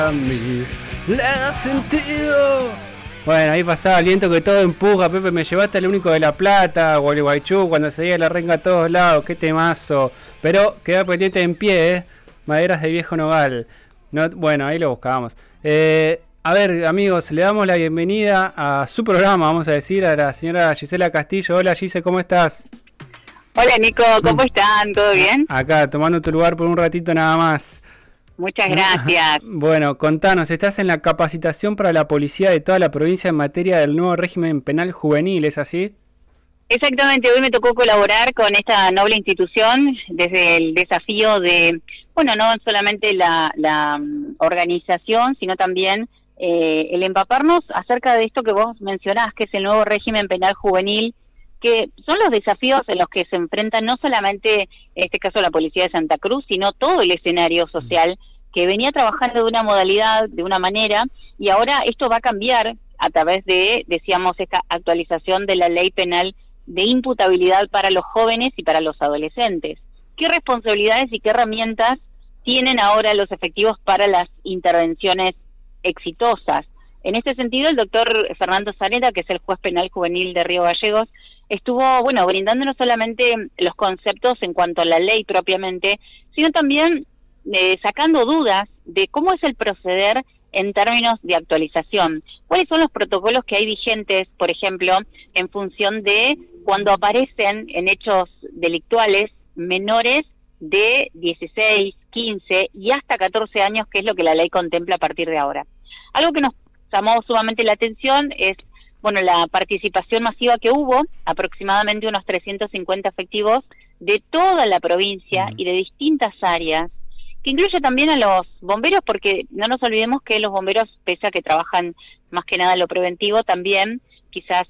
mí le da sentido. Bueno, ahí pasaba aliento que todo empuja. Pepe, me llevaste al único de La Plata, Gualeguaychú, cuando seguía la renga a todos lados. Qué temazo. Pero queda pendiente en pie, Maderas de Viejo Nogal. No, bueno, ahí lo buscábamos. A ver, amigos, le damos la bienvenida a su programa, vamos a decir, a la señora Gisela Castillo. Hola, Gise, ¿cómo estás? Hola, Nico, ¿cómo están? ¿Todo bien? Acá, tomando tu lugar por un ratito nada más. Muchas gracias. Bueno, contanos, estás en la capacitación para la policía de toda la provincia en materia del nuevo régimen penal juvenil, ¿es así? Exactamente, hoy me tocó colaborar con esta noble institución desde el desafío de, bueno, no solamente la organización, sino también el empaparnos acerca de esto que vos mencionás, que es el nuevo régimen penal juvenil, que son los desafíos en los que se enfrentan no solamente, en este caso, la Policía de Santa Cruz, sino todo el escenario social que venía trabajando de una modalidad, de una manera, y ahora esto va a cambiar a través de, decíamos, esta actualización de la ley penal de imputabilidad para los jóvenes y para los adolescentes. ¿Qué responsabilidades y qué herramientas tienen ahora los efectivos para las intervenciones exitosas? En este sentido, el doctor Fernando Zaneta, que es el juez penal juvenil de Río Gallegos, estuvo, bueno, brindando no solamente los conceptos en cuanto a la ley propiamente, sino también sacando dudas de cómo es el proceder en términos de actualización. ¿Cuáles son los protocolos que hay vigentes, por ejemplo, en función de cuando aparecen en hechos delictuales menores de 16, 15 y hasta 14 años, que es lo que la ley contempla a partir de ahora? Algo que nos llamó sumamente la atención es, bueno, la participación masiva que hubo, aproximadamente unos 350 efectivos de toda la provincia y de distintas áreas, que incluye también a los bomberos, porque no nos olvidemos que los bomberos, pese a que trabajan más que nada en lo preventivo, también quizás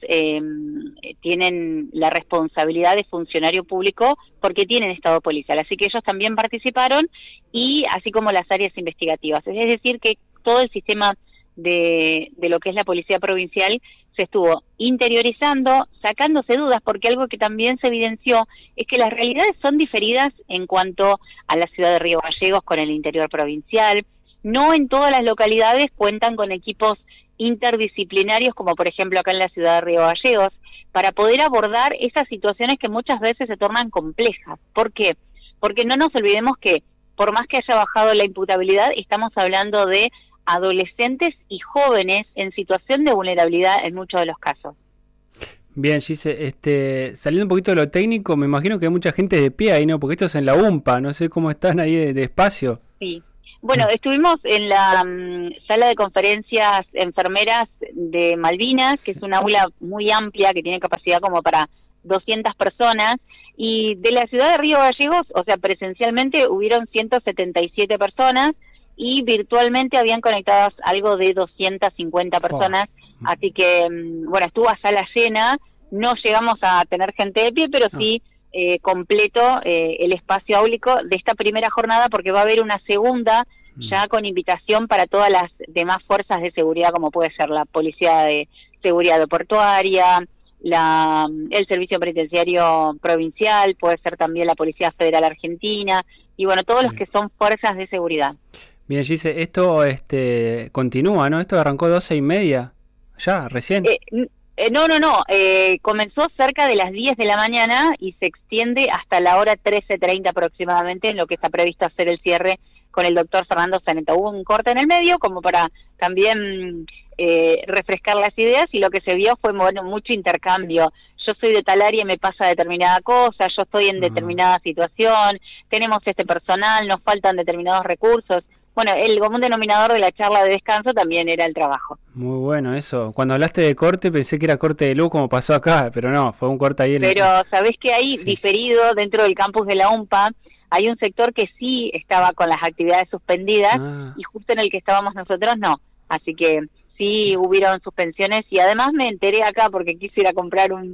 tienen la responsabilidad de funcionario público porque tienen estado policial, así que ellos también participaron, y así como las áreas investigativas. Es decir, que todo el sistema de lo que es la policía provincial se estuvo interiorizando, sacándose dudas, porque algo que también se evidenció es que las realidades son diferidas en cuanto a la ciudad de Río Gallegos con el interior provincial. No en todas las localidades cuentan con equipos interdisciplinarios, como por ejemplo acá en la ciudad de Río Gallegos, para poder abordar esas situaciones que muchas veces se tornan complejas. ¿Por qué? Porque no nos olvidemos que, por más que haya bajado la imputabilidad, estamos hablando de adolescentes y jóvenes en situación de vulnerabilidad en muchos de los casos. Bien, Gise, saliendo un poquito de lo técnico, me imagino que hay mucha gente de pie ahí, ¿no? Porque esto es en la UMPA, no sé cómo están ahí de espacio. Sí, bueno, estuvimos en la sala de conferencias enfermeras de Malvinas, que es una aula muy amplia, que tiene capacidad como para 200 personas, y de la ciudad de Río Gallegos, o sea, presencialmente hubieron 177 personas, y virtualmente habían conectadas algo de 250 personas, así que, bueno, estuvo a sala llena, no llegamos a tener gente de pie, pero sí completo el espacio áulico de esta primera jornada, porque va a haber una segunda ya con invitación para todas las demás fuerzas de seguridad, como puede ser la Policía de Seguridad Portuaria, el Servicio Penitenciario Provincial, puede ser también la Policía Federal Argentina, y bueno, todos los que son fuerzas de seguridad. Bien, Gise, esto continúa, ¿no? Esto arrancó 12:30, ya, recién. No, comenzó cerca de las 10 de la mañana y se extiende hasta la hora 13:30 aproximadamente, en lo que está previsto hacer el cierre con el doctor Fernando Zaneta. Hubo un corte en el medio como para también refrescar las ideas, y lo que se vio fue, bueno, mucho intercambio. Yo soy de tal área y me pasa determinada cosa, yo estoy en determinada situación, tenemos este personal, nos faltan determinados recursos. Bueno, el común denominador de la charla de descanso también era el trabajo. Muy bueno eso. Cuando hablaste de corte pensé que era corte de luz como pasó acá, pero no, fue un corte ahí. Pero sabés que ahí, sí, diferido dentro del campus de la UMPA, hay un sector que sí estaba con las actividades suspendidas y justo en el que estábamos nosotros no. Así que sí hubieron suspensiones, y además me enteré acá porque quise ir a comprar un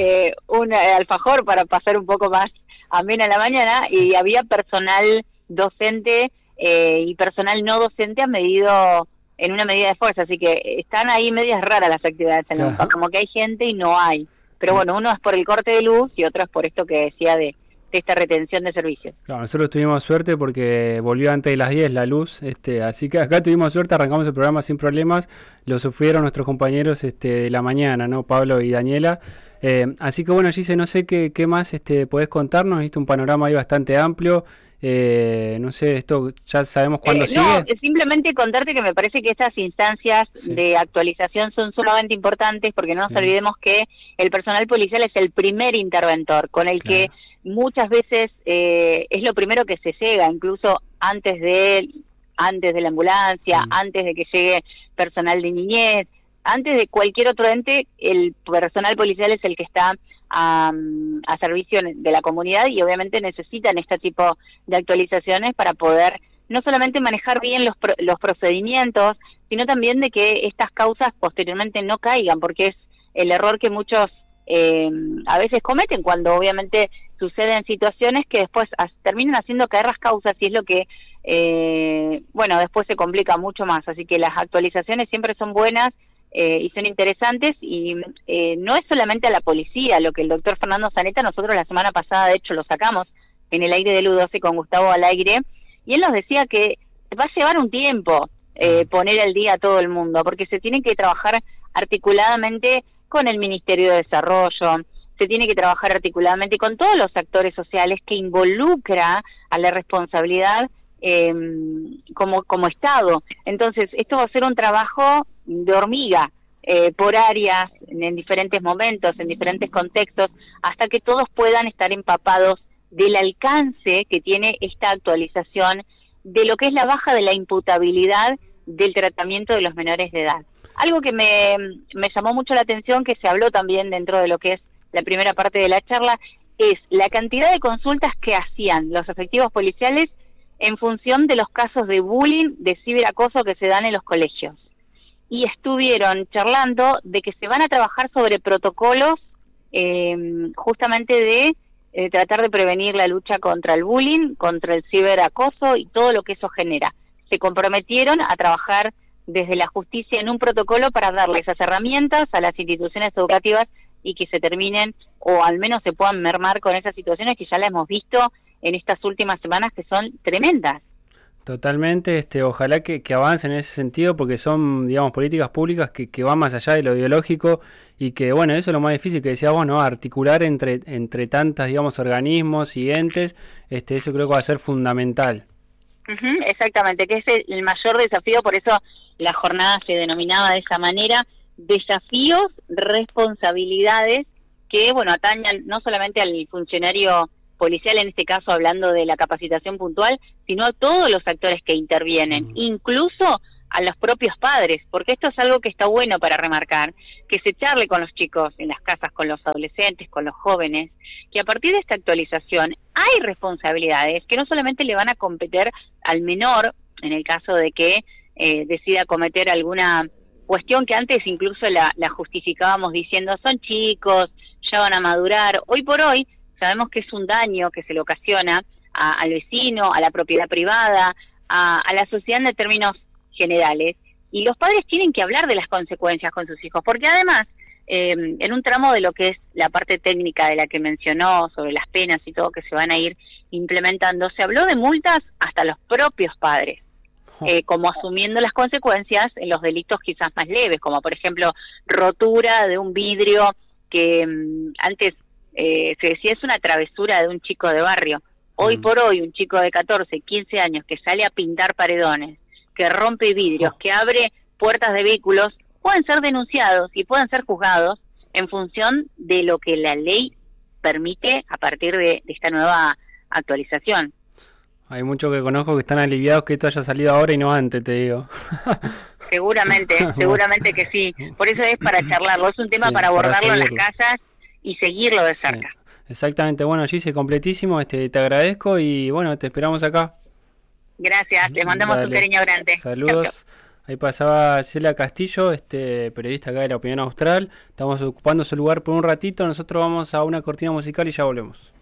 alfajor para pasar un poco más amena la mañana, y había personal docente y personal no docente en una medida de fuerza, así que están ahí medias raras las actividades en la UMPA, como que hay gente y no hay. Pero bueno, uno es por el corte de luz y otro es por esto que decía de esta retención de servicios. Claro, nosotros tuvimos suerte porque volvió antes de las 10 la luz, así que acá tuvimos suerte, arrancamos el programa sin problemas, lo sufrieron nuestros compañeros de la mañana, ¿no? Pablo y Daniela. Así que bueno, Gise, no sé qué más podés contarnos, viste un panorama ahí bastante amplio. No sé, esto ya sabemos cuándo sigue. No, simplemente contarte que me parece que estas instancias de actualización son sumamente importantes porque no nos olvidemos que el personal policial es el primer interventor con el que muchas veces es lo primero que se llega, incluso antes de la ambulancia, antes de que llegue personal de niñez, antes de cualquier otro ente, el personal policial es el que está a servicio de la comunidad y obviamente necesitan este tipo de actualizaciones para poder no solamente manejar bien los procedimientos, sino también de que estas causas posteriormente no caigan, porque es el error que muchos a veces cometen cuando obviamente suceden situaciones que después terminan haciendo caer las causas y es lo que después se complica mucho más. Así que las actualizaciones siempre son buenas y son interesantes y no es solamente a la policía, lo que el doctor Fernando Zaneta, nosotros la semana pasada de hecho lo sacamos en el aire del U12 con Gustavo al aire y él nos decía que va a llevar un tiempo poner al día a todo el mundo porque se tiene que trabajar articuladamente con el Ministerio de Desarrollo, se tiene que trabajar articuladamente con todos los actores sociales que involucra a la responsabilidad como Estado. Entonces, esto va a ser un trabajo de hormiga, por áreas, en diferentes momentos, en diferentes contextos, hasta que todos puedan estar empapados del alcance que tiene esta actualización de lo que es la baja de la imputabilidad del tratamiento de los menores de edad. Algo que me llamó mucho la atención, que se habló también dentro de lo que es la primera parte de la charla, es la cantidad de consultas que hacían los efectivos policiales en función de los casos de bullying, de ciberacoso que se dan en los colegios. Y estuvieron charlando de que se van a trabajar sobre protocolos justamente de tratar de prevenir la lucha contra el bullying, contra el ciberacoso y todo lo que eso genera. Se comprometieron a trabajar desde la justicia en un protocolo para darle esas herramientas a las instituciones educativas y que se terminen o al menos se puedan mermar con esas situaciones que ya las hemos visto en estas últimas semanas que son tremendas. Totalmente, ojalá que avancen en ese sentido porque son, digamos, políticas públicas que van más allá de lo ideológico y que, bueno, eso es lo más difícil que decías vos, ¿no? Articular entre tantas, digamos, organismos y entes, eso creo que va a ser fundamental. Exactamente, que es el mayor desafío, por eso la jornada se denominaba de esa manera, desafíos, responsabilidades que, bueno, atañan no solamente al funcionario policial, en este caso hablando de la capacitación puntual, sino a todos los actores que intervienen, incluso a los propios padres, porque esto es algo que está bueno para remarcar, que se charle con los chicos en las casas, con los adolescentes, con los jóvenes, que a partir de esta actualización hay responsabilidades que no solamente le van a competir al menor, en el caso de que decida cometer alguna cuestión que antes incluso la justificábamos diciendo son chicos, ya van a madurar. Hoy por hoy sabemos que es un daño que se le ocasiona al vecino, a la propiedad privada, a la sociedad en términos generales, y los padres tienen que hablar de las consecuencias con sus hijos, porque además, en un tramo de lo que es la parte técnica de la que mencionó, sobre las penas y todo que se van a ir implementando, se habló de multas hasta los propios padres, como asumiendo las consecuencias en los delitos quizás más leves, como por ejemplo rotura de un vidrio que antes se decía es una travesura de un chico de barrio. Hoy por hoy un chico de 14, 15 años que sale a pintar paredones, que rompe vidrios, que abre puertas de vehículos, pueden ser denunciados y pueden ser juzgados en función de lo que la ley permite a partir de esta nueva actualización. Hay muchos que conozco que están aliviados que esto haya salido ahora y no antes, te digo. Seguramente que sí. Por eso es para charlarlo, es un tema para abordarlo en las casas y seguirlo de cerca. Sí. Exactamente, bueno, Gise, completísimo, te agradezco y bueno, te esperamos acá. Gracias, les mandamos un cariño grande. Saludos. Chau. Ahí pasaba Celia Castillo, periodista acá de La Opinión Austral. Estamos ocupando su lugar por un ratito, nosotros vamos a una cortina musical y ya volvemos.